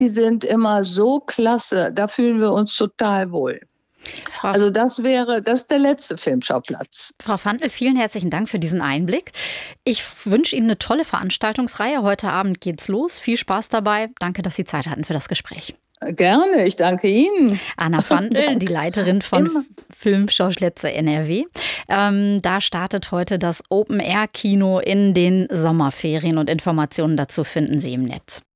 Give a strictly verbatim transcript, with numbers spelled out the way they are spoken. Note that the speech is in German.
Die sind immer so klasse, da fühlen wir uns total wohl. Frau Also das wäre das ist der letzte Filmschauplatz. Frau Fandl, vielen herzlichen Dank für diesen Einblick. Ich wünsche Ihnen eine tolle Veranstaltungsreihe. Heute Abend geht's los. Viel Spaß dabei. Danke, dass Sie Zeit hatten für das Gespräch. Gerne, ich danke Ihnen. Anna Fandl, die Leiterin von Immer. Filmschauschletze N R W. Ähm, da startet heute das Open-Air-Kino in den Sommerferien und Informationen dazu finden Sie im Netz.